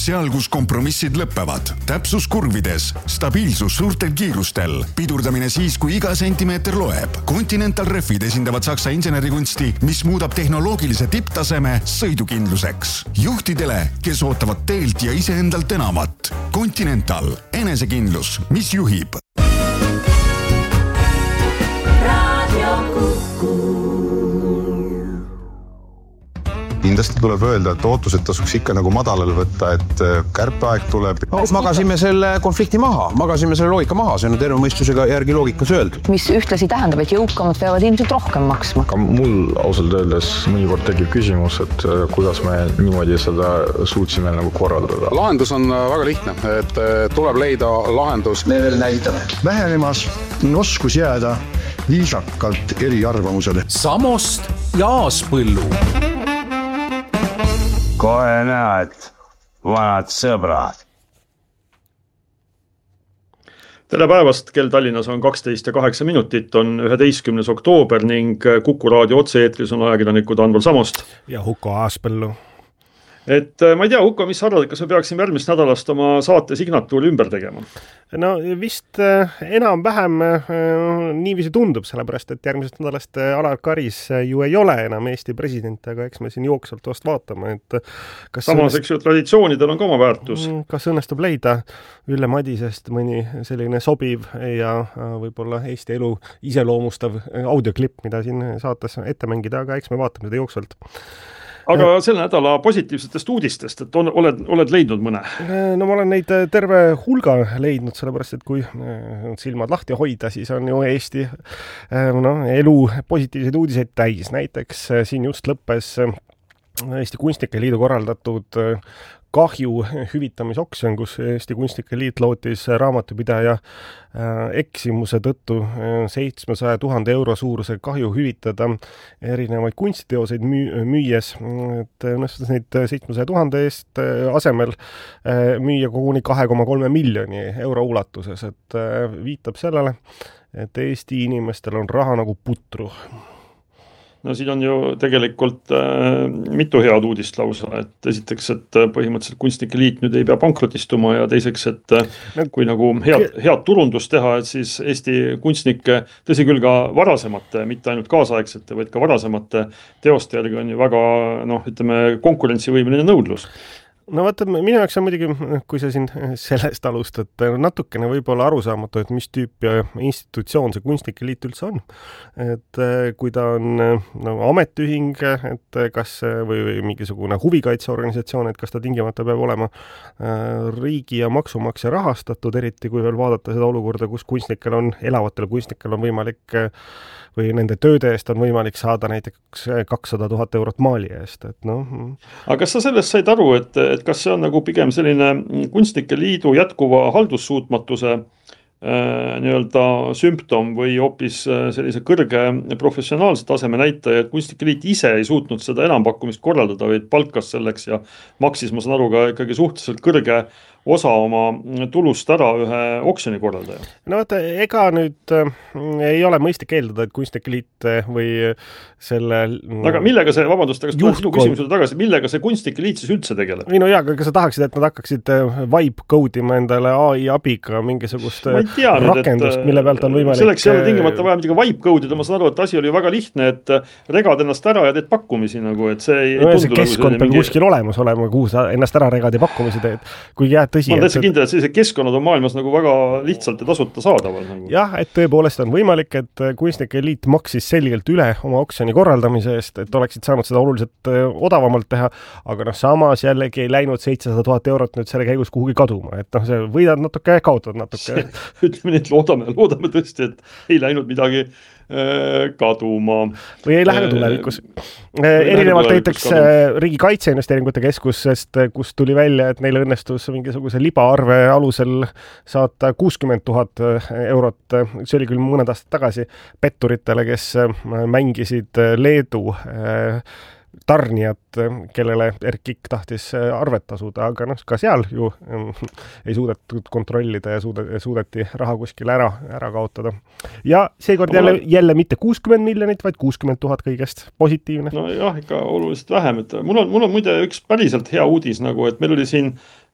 seal, kus kompromissid lõppevad. Täpsus kurvides, stabiilsus suurtel kiirustel, pidurdamine siis, kui iga sentimeeter loeb. Continental Refid esindavad Saksa insenerikunsti, mis muudab tehnoloogilise tipptaseme sõidukindluseks. Juhtidele, kes ootavad teelt ja iseendalt enamat. Continental, enesekindlus, mis juhib. Kindlasti tuleb öelda, et ootused tasuks ikka nagu madalal võtta, et kärpeaeg tuleb. Magasime selle konflikti maha, magasime selle loogika maha, see on terve mõistusega järgi loogikas öeldud. Mis ühtlasi tähendab, et jõukamad peavad ilmselt rohkem maksma. Ka mul ausalt öeldes mõnikord tekib küsimus, et kuidas me niimoodi seda suutsime nagu korraldada. Lahendus on väga lihtne, et tuleb leida lahendus. Me veel näitame. Vähenemas oskus jääda viisakalt eri arvamusele. Samost ja Aaspõllu. Kohe näed, vanad sõbrad. Tere päevast, kell Tallinnas on 12:08, on 11. oktoober ning Kuku raadio otse-eetris on ajakirjanikud Anvol Samost ja Huko Aaspõllu. Et ma ei tea, Huko, mis arvad, kas me peaksime järgmist nädalast oma saate signatuuri ümber tegema? No vist enam-vähem niiviisi tundub, sellepärast, et järgmisest nädalast Alar Karis ju ei ole enam Eesti president, aga eks me siin jooksvalt vast vaatame, et kas samas, eks ju, traditsioonidel on ka oma väärtus. Kas õnnestub leida Ülle Madisest mõni selline sobiv ja võib-olla Eesti elu iseloomustav audioklipp, mida siin saates ette mängida, aga eks me vaatame seda jooksvalt. Aga selle nädala positiivsetest uudistest, et oled leidnud mõne? No ma olen neid terve hulga leidnud, sellepärast, et kui silmad lahti hoida, siis on ju Eesti elu positiivseid uudiseid täis. Näiteks siin just lõppes Eesti Kunstnike Liidu korraldatud kahju hüvitamisoksjon, kus Eesti Kunstnike Liit lootis raamatupidaja eksimuse tõttu 700 000 euro suuruse kahju hüvitada erinevaid kunstiteoseid müües. Et õnnestus neid 700 000 eest asemel müüa koguni 2,3 miljoni euro ulatuses, et viitab sellele, et Eesti inimestel on raha nagu putru. No siin on ju tegelikult mitu head uudist lausa, et esiteks, et põhimõtteliselt Kunstnike Liit nüüd ei pea pankrotistuma ja teiseks, et kui nagu head turundust teha, et siis Eesti kunstnike, tõsi küll ka varasemate, mitte ainult kaasaegsete, vaid ka varasemate teoste järgi on ju väga, konkurentsivõimeline nõudlus. No vaata, minu jaoks on muidugi, kui sa siin sellest alustad, natukene võib-olla arusaamatu, et mis tüüpi institutsioon see Kunstnike Liit üldse on. Et kui ta on ametiühing, et kas või mingisugune huvikaitseorganisatsioon, et kas ta tingimata peab olema riigi ja maksumaksja rahastatud, eriti kui veel vaadata seda olukorda, kus elavatel kunstnikel on võimalik või nende tööde eest on võimalik saada näiteks 200 000 eurot maali eest. Et Aga kas sa sellest said aru, et kas see on nagu pigem selline Kunstnike Liidu jätkuva haldussuutmatuse sümptom või hoopis sellise kõrge professionaalse taseme näitaja, et Kunstnike Liit ise ei suutnud seda enampakkumist korraldada, vaid palkas selleks ja maksis, ma saan aru, ka ikkagi suhteliselt kõrge osa oma tulust ära ühe oksjoni korraldaja? No vaata, ega nüüd ei ole mõistlik eeldada, et Kunstnike Liit või selle aga millega see, vabandust, aga tuleb sinu küsimusele tagasi, millega see Kunstnike Liit siis üldse tegeleb? No jaa, aga sa tahaksid, et nad hakkaksid vibe code'ima endale AI abiga mingisugust rakendust, mille pealt on võimalik selleks ei ole tingimata vaja midagi vibe code'ida, ma saan aru, et asi oli väga lihtne, et regad ennast ära ja teed pakkumisi nagu, et see ei tundu see keskkond peab kuskil olemas olema, kuhu sa ennast ära regad ja pakkumisi teed, kui jääd tõsi. Ma olen täitsa kindel, et sellised keskkonnad on maailmas nagu väga lihtsalt ja tasuta saadaval. Nagu. Jah, et tõepoolest on võimalik, et Kunstnike Liit maksis selgelt üle oma oksjoni korraldamise eest, et oleksid saanud seda oluliselt odavamalt teha, aga samas jällegi ei läinud 700 000 eurot nüüd selle käigus kuhugi kaduma, et see võidad natuke, kaotad natuke. Ütleme nii, et loodame tõesti, et ei läinud midagi kaduma. Või ei lähe ka tulevikus. Erinevalt näiteks Riigi Kaitseinvesteeringute Keskusest, kus tuli välja, et neil õnnestus mingisuguse libaarve alusel saata 60 000 eurot, see oli küll mõned aastad tagasi, petturitele, kes mängisid Leedu tarnijat, kellele Erkik tahtis arvet tasuda, aga ka seal ju ei suudetud kontrollida ja suudeti raha kuskil ära kaotada. Ja seekord jälle mitte 60 miljonit, vaid 60 000 kõigest. Positiivne. No jah, ikka oluliselt vähem. Et mul on muide üks päriselt hea uudis, nagu, et meil oli siin